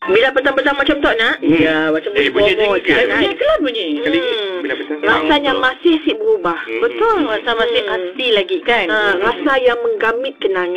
Bila petang-petang macam tu nak? Ya, macam tu. Bunyi je ke? Ya, kelas bunyi. Kali bila petang. Rasanya masih si berubah. Betul, rasa masih asli lagi kan? Rasa yang menggamit kenangan.